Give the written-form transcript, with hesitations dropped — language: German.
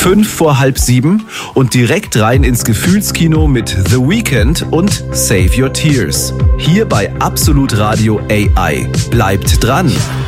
5 vor halb 7 und direkt rein ins Gefühlskino mit The Weeknd und Save Your Tears. Hier bei Absolut Radio AI. Bleibt dran!